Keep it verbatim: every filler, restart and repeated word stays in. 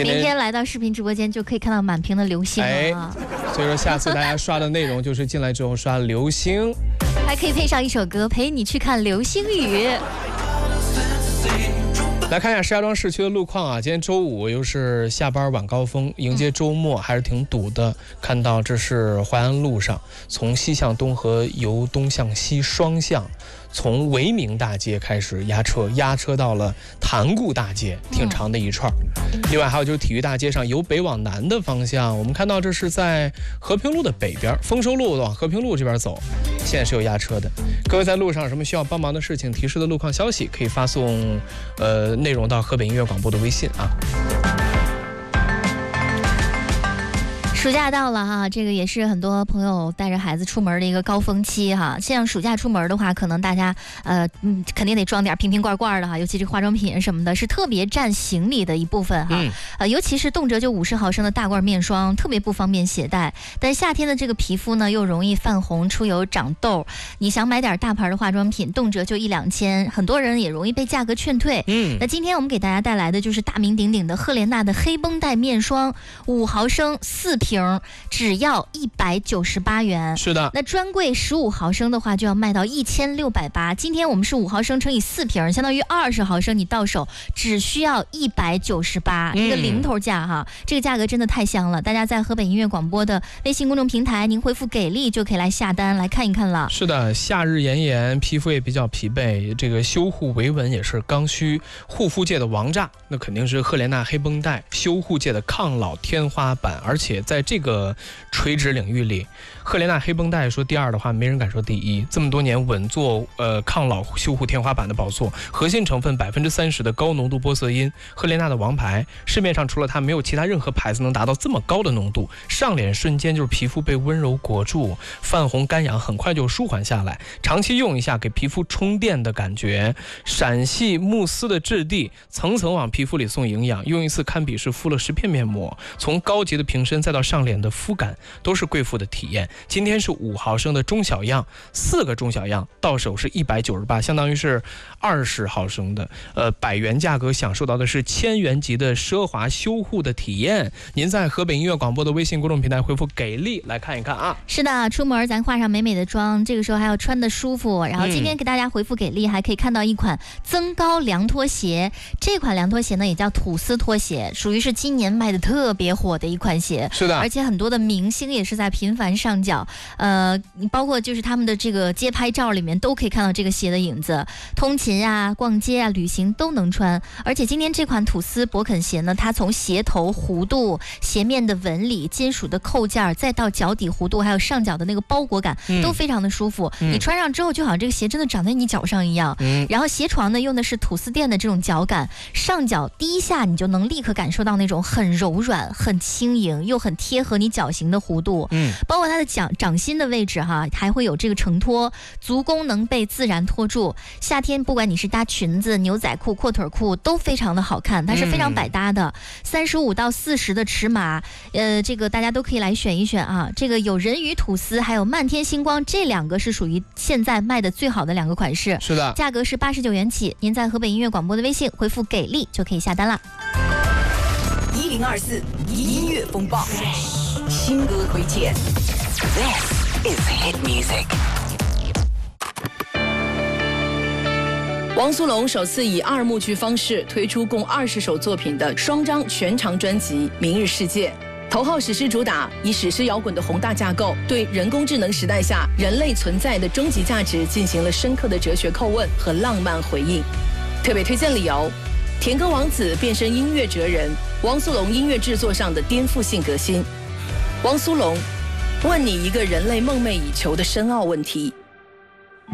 今天明天来到视频直播间就可以看到满屏的流星了、啊哎、所以说下次大家刷的内容就是进来之后刷流星， 还可以配上一首歌陪你去看流星雨。 来看一下石家庄市区的路况啊，今天周五又是下班晚高峰，迎接周末还是挺堵的。看到这是淮安路上，从西向东和由东向西双向，从维明大街开始压车，压车到了潭固大街，挺长的一串。另外还有就是体育大街上由北往南的方向，我们看到这是在和平路的北边，丰收路往和平路这边走，现在是有压车的。各位在路上有什么需要帮忙的事情、提示的路况消息，可以发送呃内容到河北音乐广播的微信啊。 暑假到了哈，这个也是很多朋友带着孩子出门的一个高峰期哈。像暑假出门的话，可能大家呃嗯肯定得装点瓶瓶罐罐的哈，尤其是化妆品什么的，是特别占行李的一部分哈。嗯、呃，尤其是动辄就五十毫升的大罐面霜，特别不方便携带。但夏天的这个皮肤呢，又容易泛红、出油、长痘。你想买点大牌的化妆品，动辄就一两千，很多人也容易被价格劝退。嗯，那今天我们给大家带来的就是大名鼎鼎的赫莲娜的黑绷带面霜，五毫升四瓶。只要一百九十八元， 是的。 那专柜十五毫升的话就要卖到一千六百八。今天我们是五毫升乘以四瓶，相当于二十毫升，你到手只需要一百九十八，一个零头价哈。这个价格真的太香了，大家在河北音乐广播的微信公众平台，您回复给力就可以来下单来看一看了。 是的，夏日炎炎，皮肤也比较疲惫，这个修护维稳也是刚需，护肤界的王炸，那肯定是赫莲娜黑绷带，修护界的抗老天花板，而且在这个垂直领域里，赫莲娜黑绷带说第二的话，没人敢说第一。这么多年稳坐呃抗老修护天花板的宝座，核心成分百分之三十的高浓度玻色因，赫莲娜的王牌。市面上除了它，没有其他任何牌子能达到这么高的浓度。上脸瞬间就是皮肤被温柔裹住，泛红干痒很快就舒缓下来。长期用一下，给皮肤充电的感觉。闪系慕斯的质地，层层往皮肤里送营养。用一次堪比是敷了十片面膜，从高级的瓶身再到上脸的肤感都是贵妇的体验。今天是五毫升的中小样，四个中小样到手是一百九十八，相当于是二十毫升的，呃，百元价格享受到的是千元级的奢华修护的体验。您在河北音乐广播的微信公众平台回复给力来看一看啊。 是的，出门咱化上美美的妆，这个时候还要穿得舒服。然后今天给大家回复给力，还可以看到一款增高凉拖鞋。这款凉拖鞋呢也叫吐司拖鞋，属于是今年卖的特别火的一款鞋。 是的， 而且很多的明星也是在频繁上脚，呃，包括就是他们的这个街拍照里面都可以看到这个鞋的影子，通勤啊、逛街啊、旅行都能穿。而且今天这款吐司勃肯鞋呢，它从鞋头弧度、鞋面的纹理、金属的扣件，再到脚底弧度，还有上脚的那个包裹感，嗯、都非常的舒服。嗯、你穿上之后，就好像这个鞋真的长在你脚上一样。嗯、然后鞋床呢，用的是吐司垫的这种脚感，上脚第一下你就能立刻感受到那种很柔软、很轻盈又很贴合你脚型的弧度。嗯，包括它的掌掌心的位置哈，还会有这个承托，足弓能被自然托住。夏天不管你是搭裙子、牛仔裤、阔腿裤，都非常的好看，它是非常百搭的。三十五到四十的尺码，呃，这个大家都可以来选一选啊。这个有人鱼吐司，还有漫天星光，这两个是属于现在卖的最好的两个款式。 是的， 价格是八十九元起。您在河北音乐广播的微信回复给力就可以下单了。 一零二四音乐风暴，新歌推荐。This is hit music。 王苏泷首次以二幕剧方式推出共二十首作品的双张全长专辑《明日世界》，头号史诗主打，以史诗摇滚的宏大架构，对人工智能时代下人类存在的终极价值进行了深刻的哲学叩问和浪漫回应。特别推荐理由：甜歌王子变身音乐哲人，王苏泷音乐制作上的颠覆性革新。王苏泷，问你一个人类梦寐以求的深奥问题：